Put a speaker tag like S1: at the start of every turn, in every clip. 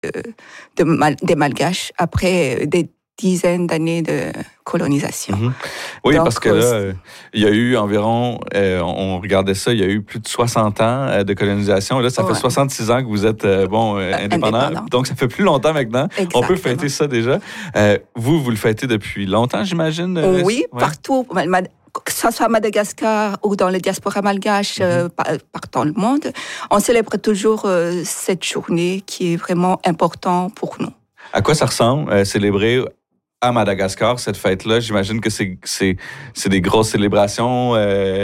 S1: des Malgaches après des dizaines d'années de colonisation.
S2: Mm-hmm. Oui,
S1: donc,
S2: parce que là, il y a eu environ, on regardait ça, il y a eu plus de 60 ans de colonisation. Là, ça fait 66 ans que vous êtes indépendant. Donc, ça fait plus longtemps maintenant.
S1: Exactement.
S2: On peut fêter ça déjà. Vous le fêtez depuis longtemps, j'imagine?
S1: Oui, partout. Que ce soit à Madagascar ou dans la diaspora malgache, partout dans le monde, on célèbre toujours cette journée qui est vraiment importante pour nous.
S2: À quoi ça ressemble, célébrer à Madagascar, cette fête-là? J'imagine que c'est des grosses célébrations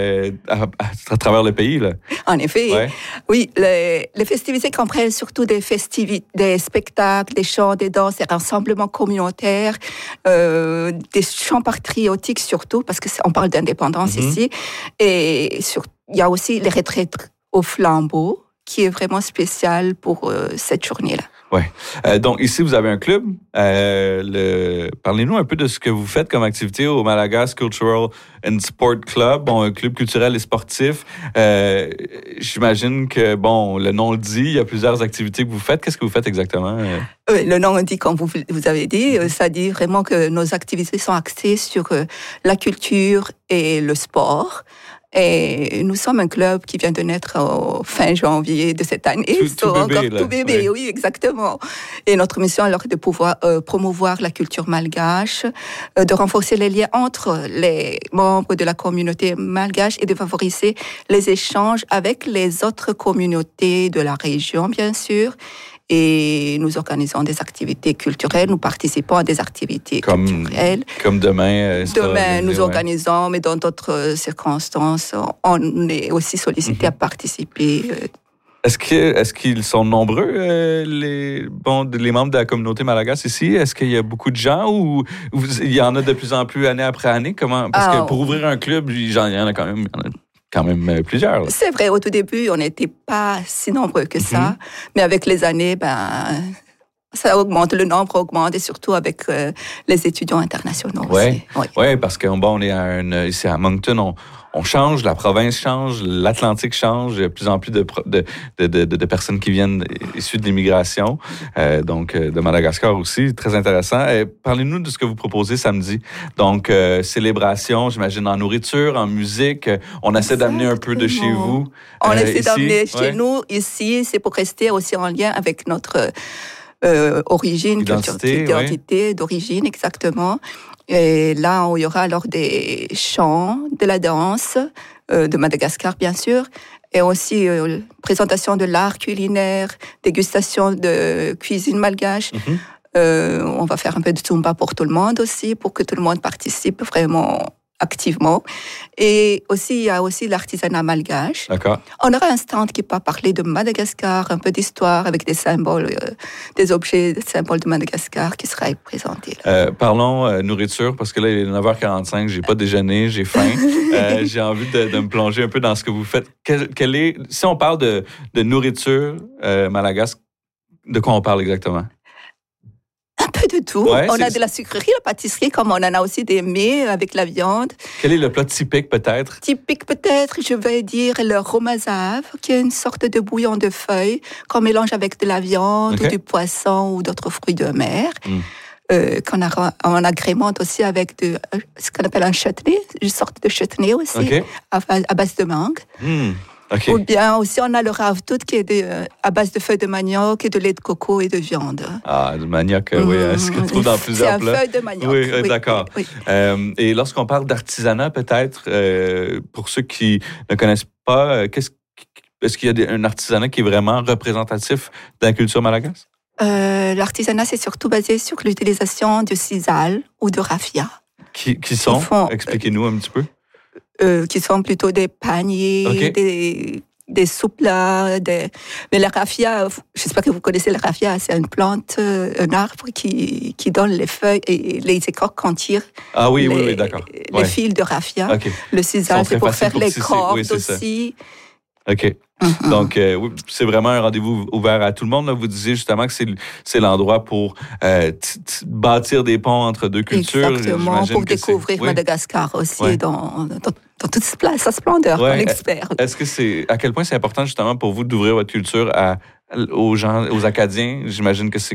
S2: à travers le pays, là.
S1: En effet, oui. Les festivités comprennent surtout des spectacles, des chants, des danses, des rassemblements communautaires, des chants patriotiques surtout, parce qu'on parle d'indépendance ici. Et il y a aussi les retraites au flambeau, qui est vraiment spécial pour cette journée-là.
S2: Oui. Donc, ici, vous avez un club. Parlez-nous un peu de ce que vous faites comme activité au Malagasy Cultural and Sport Club, un club culturel et sportif. J'imagine que, le nom le dit, il y a plusieurs activités que vous faites. Qu'est-ce que vous faites exactement?
S1: Le nom dit, comme vous avez dit, ça dit vraiment que nos activités sont axées sur la culture et le sport. Et nous sommes un club qui vient de naître au fin janvier de cette année.
S2: Tout bébé,
S1: oui, exactement. Et notre mission alors est de pouvoir promouvoir la culture malgache, de renforcer les liens entre les membres de la communauté malgache et de favoriser les échanges avec les autres communautés de la région, bien sûr. Et nous organisons des activités culturelles, nous participons à des activités culturelles.
S2: Comme demain.
S1: Demain, nous organisons, mais dans d'autres circonstances, on est aussi sollicité à participer.
S2: Est-ce qu'ils sont nombreux, les membres de la communauté malagasy ici? Est-ce qu'il y a beaucoup de gens ou il y en a de plus en plus année après année? Parce que pour ouvrir un club, il y en a quand même plusieurs. Là.
S1: C'est vrai, au tout début, on n'était pas si nombreux que ça, mais avec les années, ça augmente, le nombre augmente, et surtout avec les étudiants internationaux aussi.
S2: Oui, parce qu'on est ici à Moncton, on change, la province change, l'Atlantique change, il y a de plus en plus de personnes qui viennent issues de l'immigration, donc de Madagascar aussi, très intéressant. Parlez-nous de ce que vous proposez samedi. Donc, célébration, j'imagine, en nourriture, en musique, on essaie d'amener un peu de chez vous.
S1: On essaie d'amener chez nous, ici, c'est pour rester aussi en lien avec notre origine, identité d'origine, exactement. Et là, il y aura alors des chants, de la danse, de Madagascar, bien sûr, et aussi présentation de l'art culinaire, dégustation de cuisine malgache. On va faire un peu de Zumba pour tout le monde aussi, pour que tout le monde participe vraiment activement. Et aussi, il y a aussi l'artisanat malgache.
S2: D'accord.
S1: On aura un stand qui va parler de Madagascar, un peu d'histoire avec des symboles, des objets, des symboles de Madagascar qui sera présenté.
S2: Parlons nourriture, parce que là, il est 9h45, j'ai pas déjeuné, j'ai faim. J'ai envie de me plonger un peu dans ce que vous faites. Si on parle de nourriture malagasy, de quoi on parle exactement?
S1: Un peu de tout. On a de la sucrerie, la pâtisserie, comme on en a aussi des mets avec la viande.
S2: Quel est le plat typique, peut-être?
S1: Typique, peut-être, je vais dire le romazav, qui est une sorte de bouillon de feuilles qu'on mélange avec de la viande ou du poisson ou d'autres fruits de mer. On agrémente aussi avec ce qu'on appelle un chutney, une sorte de chutney aussi, à base de mangue.
S2: Okay.
S1: Ou bien aussi, on a le ravtout qui est à base de feuilles de manioc et de lait de coco et de viande.
S2: Ah, le manioc, oui, ce qu'on trouve dans plusieurs plats.
S1: C'est un feuille de manioc.
S2: Oui, d'accord. Oui. Et lorsqu'on parle d'artisanat, peut-être, pour ceux qui ne connaissent pas, est-ce qu'il y a un artisanat qui est vraiment représentatif de la culture malagasy?
S1: L'artisanat, c'est surtout basé sur l'utilisation de sisal ou de raffia.
S2: Qui sont? Expliquez-nous un petit peu.
S1: Qui sont plutôt des paniers, des soupes-là. Mais la raffia, j'espère que vous connaissez la raffia, c'est une plante, un arbre qui donne les feuilles et les écorces qu'on tire.
S2: Ah oui, d'accord.
S1: Les fils de raffia. Le sisal, c'est pour faire les cordes aussi.
S2: OK. Donc, c'est vraiment un rendez-vous ouvert à tout le monde. Là. Vous disiez justement que c'est l'endroit pour bâtir des ponts entre deux cultures.
S1: Exactement, pour découvrir Madagascar aussi dans toute sa splendeur, qu'on espère.
S2: À quel point c'est important justement pour vous d'ouvrir votre culture aux gens, aux Acadiens? J'imagine que c'est